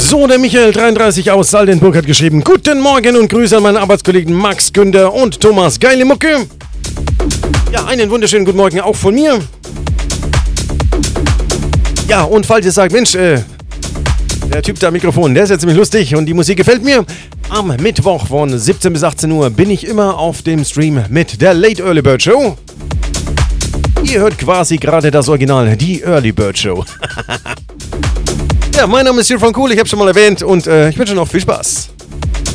So, der Michael33 aus Saldenburg hat geschrieben: Guten Morgen und Grüße an meine Arbeitskollegen Max Günder und Thomas. Geile Mucke. Ja, einen wunderschönen guten Morgen auch von mir. Ja, und falls ihr sagt, Mensch, der Typ da am Mikrofon, der ist ja ziemlich lustig und die Musik gefällt mir. Am Mittwoch von 17 bis 18 Uhr bin ich immer auf dem Stream mit der Late Early Bird Show. Ihr hört quasi gerade das Original, die Early Bird Show. Ja, mein Name ist Stefan Kuhl, ich habe schon mal erwähnt und ich wünsche noch viel Spaß.